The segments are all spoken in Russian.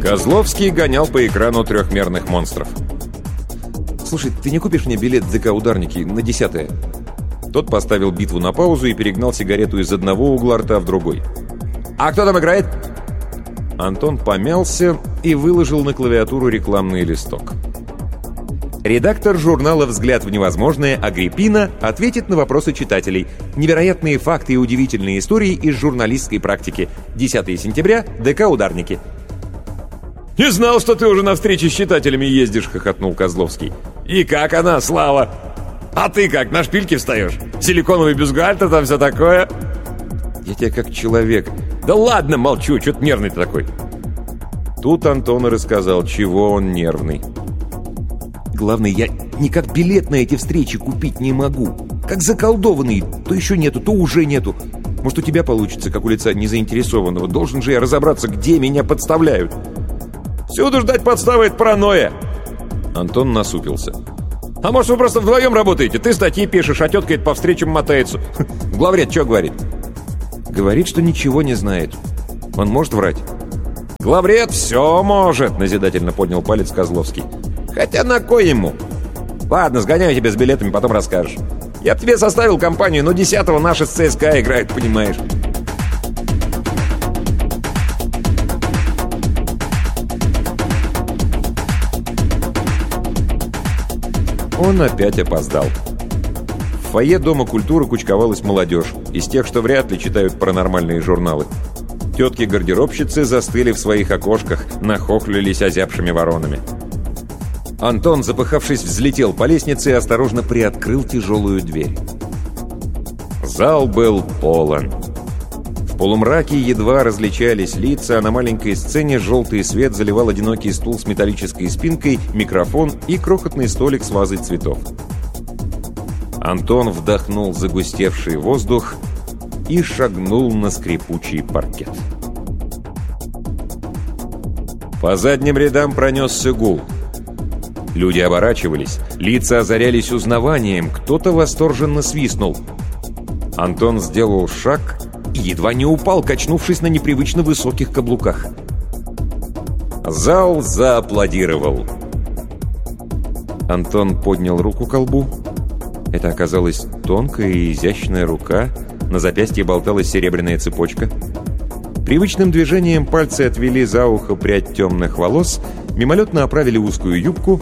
Козловский гонял по экрану трехмерных монстров. «Слушай, ты не купишь мне билет ДК «Ударники» на 10-е?» Тот поставил битву на паузу и перегнал сигарету из одного угла рта в другой. «А кто там играет?» Антон помялся и выложил на клавиатуру рекламный листок. Редактор журнала «Взгляд в невозможное» Агриппина ответит на вопросы читателей. Невероятные факты и удивительные истории из журналистской практики. 10 сентября, ДК «Ударники». «Не знал, что ты уже на встречи с читателями ездишь», — хохотнул Козловский. «И как она, Слава? А ты как, на шпильки встаешь? Силиконовый бюстгальтер, там все такое?» «Я тебе как человек». «Да ладно, молчу, что ты нервный такой?» Тут Антон и рассказал, чего он нервный. «Главное, я никак билет на эти встречи купить не могу. Как заколдованный, то еще нету, то уже нету. Может, у тебя получится, как у лица незаинтересованного. Должен же я разобраться, где меня подставляют». «Всюду ждать подставы — это паранойя!» Антон насупился. «А может, вы просто вдвоем работаете? Ты статьи пишешь, а тетка это по встречам мотается. Главред что говорит?» «Говорит, что ничего не знает. Он может врать?» «Главред все может», — назидательно поднял палец Козловский. «Хотя на кой ему? Ладно, сгоняю тебе с билетами, потом расскажешь. Я б тебе составил компанию, но 10-го наши с ЦСКА играют, понимаешь». Он опять опоздал. В фойе Дома культуры кучковалась молодежь, из тех, что вряд ли читают паранормальные журналы. Тетки-гардеробщицы застыли в своих окошках, нахохлились озябшими воронами. Антон, запыхавшись, взлетел по лестнице и осторожно приоткрыл тяжелую дверь. Зал был полон. В полумраке едва различались лица, а на маленькой сцене желтый свет заливал одинокий стул с металлической спинкой, микрофон и крохотный столик с вазой цветов. Антон вдохнул загустевший воздух и шагнул на скрипучий паркет. По задним рядам пронесся гул. Люди оборачивались, лица озарялись узнаванием, кто-то восторженно свистнул. Антон сделал шаг и едва не упал, качнувшись на непривычно высоких каблуках. Зал зааплодировал. Антон поднял руку к колбу. Это оказалась тонкая и изящная рука, на запястье болталась серебряная цепочка. Привычным движением пальцы отвели за ухо прядь темных волос, мимолетно оправили узкую юбку.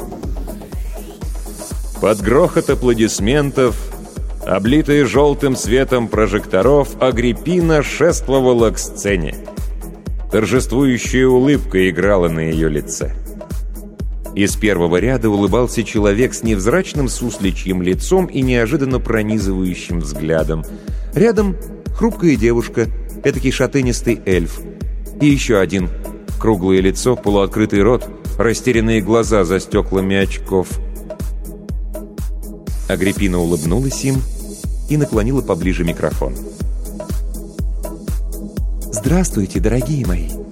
Под грохот аплодисментов, облитая желтым светом прожекторов, Агриппина шествовала к сцене. Торжествующая улыбка играла на ее лице. Из первого ряда улыбался человек с невзрачным сусличьим лицом и неожиданно пронизывающим взглядом. Рядом хрупкая девушка, этакий шатенистый эльф. И еще один. Круглое лицо, полуоткрытый рот, растерянные глаза за стеклами очков. Агриппина улыбнулась им и наклонила поближе микрофон. «Здравствуйте, дорогие мои!